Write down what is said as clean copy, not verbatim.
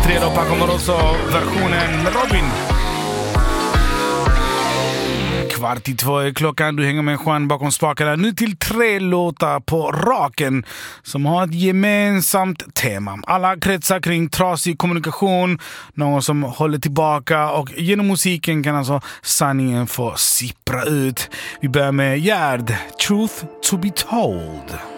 3 då, Paco Moroso, versionen med Robin. 1:15 är klockan, du hänger med Juan bakom spakarna. Nu till 3 låtar på raken som har ett gemensamt tema. Alla kretsar kring trasig kommunikation, någon som håller tillbaka, och genom musiken kan alltså sanningen få sippra ut. Vi börjar med Gerd, Truth to be told.